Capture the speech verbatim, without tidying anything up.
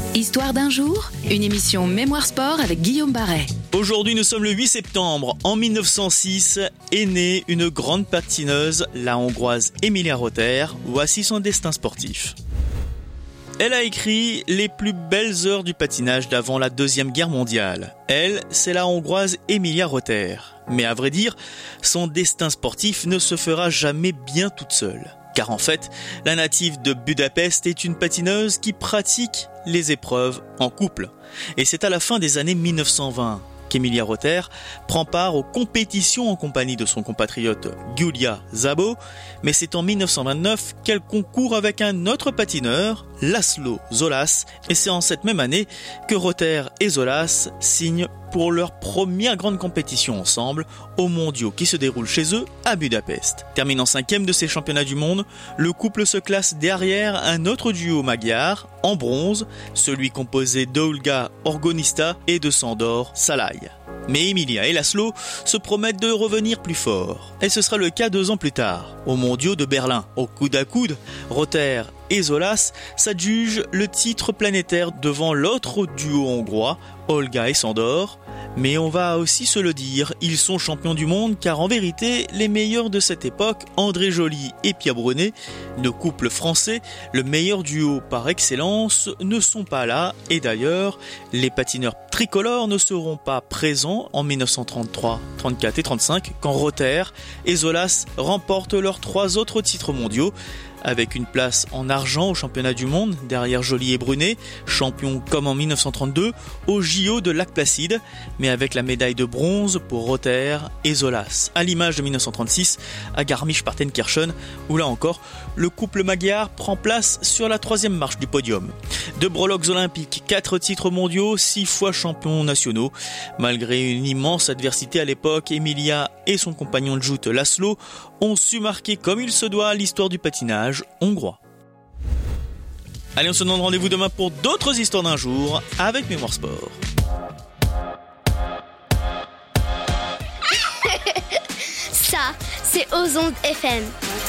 Histoire d'un jour, une émission Mémoire Sport avec Guillaume Barret. Aujourd'hui, nous sommes le huit septembre. En mille neuf cent six est née une grande patineuse, la Hongroise Emilia Rother. Voici son destin sportif. Elle a écrit les plus belles heures du patinage d'avant la Deuxième Guerre mondiale. Elle, c'est la Hongroise Emilia Rother. Mais à vrai dire, son destin sportif ne se fera jamais bien toute seule. Car en fait, la native de Budapest est une patineuse qui pratique les épreuves en couple. Et c'est à la fin des années mille neuf cent vingt qu'Emilia Rother prend part aux compétitions en compagnie de son compatriote Gyula Szabó, mais c'est en mille neuf cent vingt-neuf qu'elle concourt avec un autre patineur, László Zolász, et c'est en cette même année que Rother et Zolász signent pour leur première grande compétition ensemble aux mondiaux qui se déroulent chez eux à Budapest. Terminant cinquième de ces championnats du monde, le couple se classe derrière un autre duo magyar en bronze, celui composé d'Olga Orgonista et de Sándor Szalai. Mais Emilia et László se promettent de revenir plus fort. Et ce sera le cas deux ans plus tard, aux mondiaux de Berlin. Au coude à coude, Rother et Zolász s'adjugent le titre planétaire devant l'autre duo hongrois, Olga et Sándor. Mais on va aussi se le dire, ils sont champions du monde car en vérité, les meilleurs de cette époque, André Joly et Pierre Brunet, le couple français, le meilleur duo par excellence, ne sont pas là. Et d'ailleurs, les patineurs tricolores ne seront pas présents en mille neuf cent trente-trois, trente-quatre et trente-cinq quand Rother et Zolász remportent leurs trois autres titres mondiaux, avec une place en argent au championnat du monde derrière Joly et Brunet, champions comme en mille neuf cent trente-deux au J O de Lac-Placide, mais avec la médaille de bronze pour Rother et Zolász, à l'image de mille neuf cent trente-six à Garmisch-Partenkirchen, où là encore, le couple magyar prend place sur la troisième marche du podium. De breloques olympiques, quatre titres mondiaux, six fois champions nationaux. Malgré une immense adversité à l'époque, Emilia et son compagnon de joute László ont su marquer comme il se doit l'histoire du patinage hongrois. Allez, on se donne rendez-vous demain pour d'autres histoires d'un jour avec Mémoire Sport. Ça, c'est Ozondes F M.